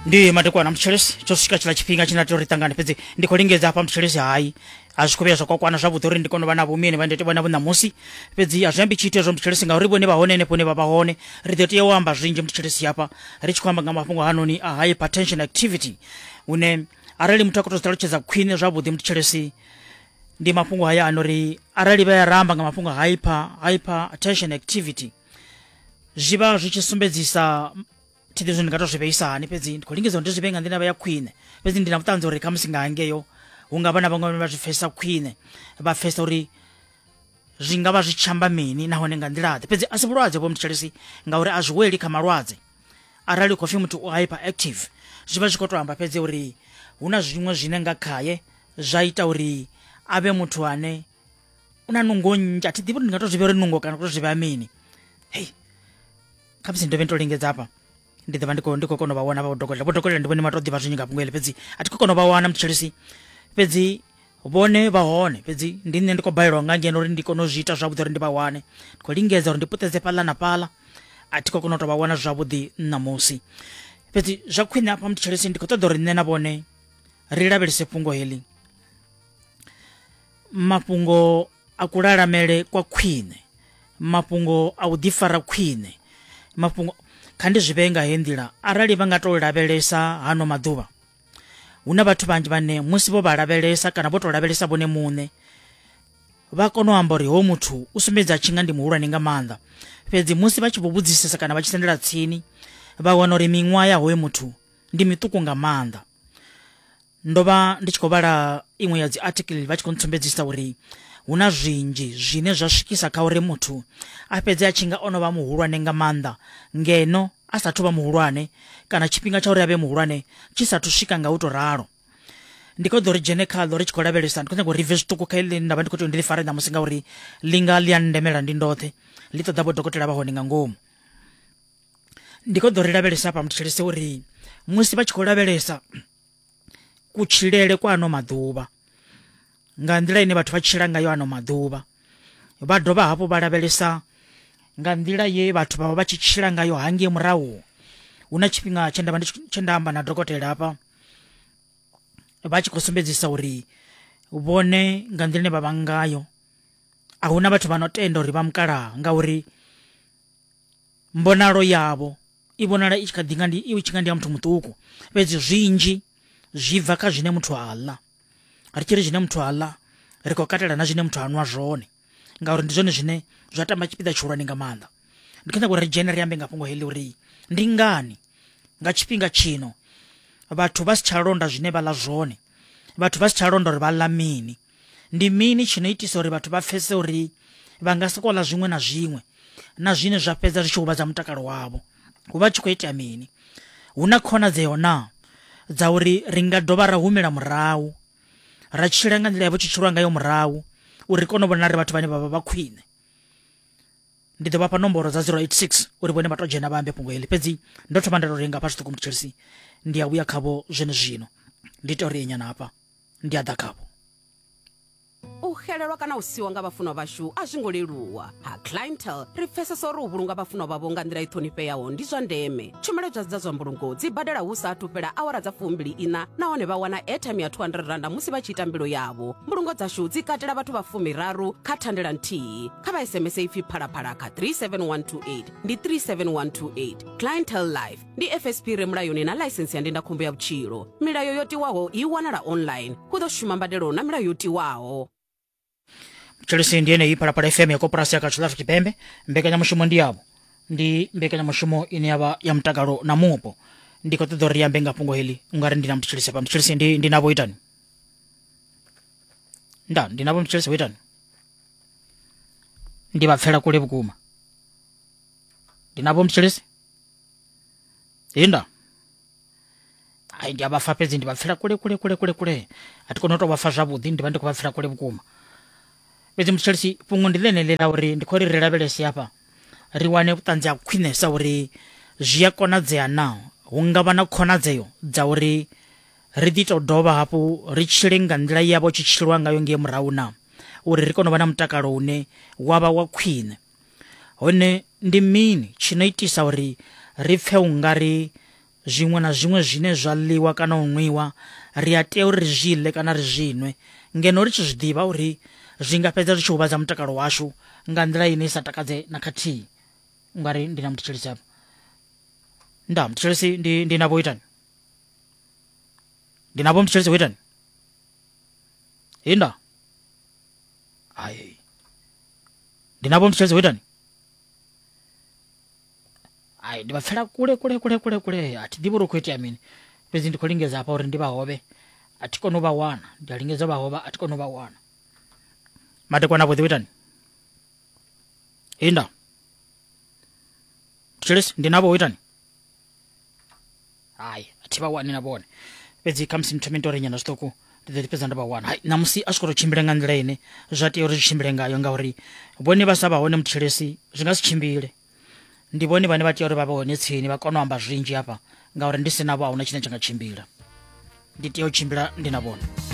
Ndi madekwana mchelesi chosika chila chipinga chinatori tangani pezi ndikolingeza hapa mchelesi hai azvikubeza kwakwana zvabutori ndikono vana vumene vandete vana vuna musi pezi azvambi chite zvo mchelesi ngauribo ne bahone nepo ne babahone ridete yawamba zvinji mchelesi hapa richikwamba ngamafungo hanoni a hypertension activity une arali mutakoto zitarocheza kwine zvabudi mchelesi ndi mafungo haya anori arali vayaramba ngamafungo hypertension activity zviva zvichisumbedzisa tidizo ndikato zvipeisani pezi ndikolingiza kuti zvipenga ndina vaya kwine pezi ndina mutanzo reka musingangeyo ungavana vamwe vazvifesa kwine vafesa uri zvingava zvichamba mini nahone ngandilade pezi asi bulwadze po mchelesi ngauri azweli kamalwadze arali kofi mutu hyperactive zviva zvikotoamba pezi uri una zvimwe zvine ngakhaye zvaita uri ave mutu ane una nungo nja tidipo ndingato zvivere nungo kana kuti zviva mini hey kapisi ndoventolingedza apa ndidhe ndiko kono vaona vaudhokodhera ndivone matodhiva zvinyika pungwele pedzi atikokono vawana mchelesi pedzi vone vahone pedzi ndine ndikobayirwa ngangeno uri ndikono zviita zvabudhi uri ndivawane ndikolingedza uri ndiputeze pala napala atikokono tovawana zvabudhi namusi pedzi zvakwine apa mchelesi ndikotoda uri nena vone rilavelese pungo heli mapungo akulalamele kwa kwine mapungo audifara kwine mapungo kandi zvipenga hendira arali vangatolavelesa hano maduva una vathu vanji vane musi vo valavelesa kana votolavelesa vone mune vakonoamba uri ho muthu usumbedza chinga ndi muhulwane nga maanḓa fhedzi musi vachivobudzisisa kana vachisendela tsini vawana uri miṅwaha ya hoyo muthu ndi mituku nga maanḓa ndova ndichikovala imwe ya dzi article vachikonitsumbedzisa uri huna zvinji zvine zvasvikisa kha uri muthu apedze achinga onova muhulwane nga maanḓa ngeno asathu va muhulwane kana chipinga cha uri ave muhulwane chisathu swika nga utoralo ndikodo ri jene khalo ri chikolavelesa ndikonyago rive zvituku kha ile ndava ndikoti ndilifare namusi nga uri linga liandemela ndi ndothe litoda bodokotela vahone nga ngomu ndikodo ri lavelesa pa mchelese uri musi vachikolavelesa kuchilele kwa ano maduva nga ndila ine vathu vachila ngayo ano maduva vadova hapo valavelesa nga ndila ye vathu vava vachichila ngayo hangi murahu una chipinga chendamba na dokotela apa vachikosumbedzisa uri vone nga ndila ine vava ngayo ahuna vathu vanotenda uri vamukala nga uri mbonalo yavo ivonala ichikadinga ndi iwe chinga ndi muthu mutuku pedzi zvinji zvibva kha zvine muthu ala arichiri zvine muthu ala rikokatela na zvine muthu anwa zvone ngauri ndizvone zvine zvatamba chipida chihulwane nga maanḓa ndikenda kuti rijene riyambe nga pungo heli uri ndi ngani nga chipinga chino vathu vasichalonda zvine vala zvone vathu vasichalonda uri vala mini ndi mini chinoitisa uri vathu vafese uri vangasikola zvimwe na zvine zvapedza zvichihuvadza mutakalo wavo kuva chikoita mini huna khonadzeo na dza uri ringadova rahumela murahu rachila nga ndila yavo chichilwa ngayo murahu uri kono vona ri vathu vane vava vakhwine ndidho vapa nomboro za 086 uri vone vatojena vambe pungo heli pedzi ndothoma ndatorenga pa zvituku mchelesi ndiyauya khavo zvene zvino nditorienya apa ndiyada khavo uhelelwa kana usiwa nga vafunwa vashu azvingoleluwa ha clientele ri pfesesa uri u vhulunga vafunwa vavo nga nḓila i ṱhonifheaho ndi zwa ndeme tshumelo dza zwa mbulungo dzi badela hu saathu fhela awara dza 24 nahone vha wana airtime ya 200 randa musi vha tshi ita mbilo yavo mbulungo dzashu dzi katela vhathu vha 13 kha thandela nthihi kha vha sms ipfi phalaphala kha 37128 ndi 37128 clientele life ndi fsp re mulayoni na license ya ndindakhombo ya vhutshilo milayo yo tiwaho i wanala online hu ḓo shuma mbadelo na milayo yo tiwaho mchelesi ndiene hii Phalaphala FM ya Koporasi ya South Africa Chipembe mbekanyamushumo ndi yavo ndi mbekanyamushumo ine yava ya mtakalo na mupo ndikotoda uri yambe nga pungo heli ungari ndina mchelesi apa mchelesi ndinavo itani ndinavo mchelesi waitani ndivapfela kule vukuma ndinavo mchelesi inda ai ndiyavafa pedzi ndivapfela kule atikonoto vafa zvabudhi ndiva ndikuvapfela kule vukuma pedzi mchelesi pungo ndilenelela uri ndikho ri rilavelesi apa riwane vhutanzi ha khwinesa uri zwi a konadzea na hu ngavha na khonadzeo dza uri ri ḓi tou dovha hafhu ri tshile nga nḓila yavho tshitshilwa ngayo ngei murahu na uri ri kone u vha na mutakalo une wavha wa khwine hone ndi mini tshinoitisa uri ri pfe ungari zwiṅwe na zwiṅwe zwine zwa ḽiwa kana u ṅwiwa ri a tea uri ri zwi ḽe kana ri zwi nwe ngeno ri tshi zwi ḓivha uri zwi nga fhedza zwi tshi huvhadza mutakalo washu nga nḓila ine i sa takadze na khathihi. Ungari ndi na muthetshelesi hafha? Nda muthetshelesi ndi navho itani? Ndi navho muthetshelesi wo itani? Inda ai ndi navho muthetshelesi wo itani? Ai ndi vapfela kule athi ḓivhi uri u khou itea mini fhedzi ndi khou lingedza hafha uri ndi vha hovhe athi koni u vha wana ndi a lingedza vha hovha athi koni u vha wana. Madekwana vho ḓi wo itani? Inda muthetshelesi ndi navho wo itani? Hai athi vha wani na vhone fhedzi khamusi ni thome ntori nyana zwiṱuku ndi ḓo ḓi fhedza nda vha wana. Hai namusi a zwi khou tou tshimbile nga nḓila ine zwa tea uri zwi tshimbile ngayo ngauri vhone vha sa vha hone muthetshelesi zwi nga si tshimbile. Ndi vhone vhane vha tea uri vha vhe hone tsini vha kone u amba zwinzhi hafha ngauri ndi si navho a huna tshine tsha nga tshimbila. Ndi tea u tshimbila ndi na vhone.